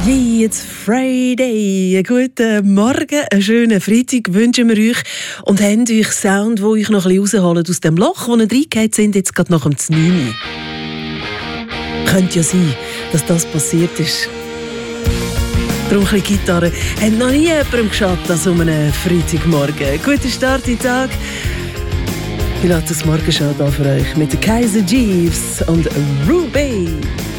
Yeah, it's Friday. Einen guten Morgen, einen schönen Freitag wünschen wir euch und haben euch Sound, wo euch noch ein bisschen rausholen aus dem Loch, wo ihr reingehauen sind, jetzt gerade nach dem 9. Könnte ja sein, dass das passiert ist. Darum ein bisschen Gitarre. Hat noch nie jemandem geschadet an so einem Freitagmorgen. Guten Start in den Tag. Ich lasse das Morgenschau da für euch mit Kaiser Jeeves und Ruby.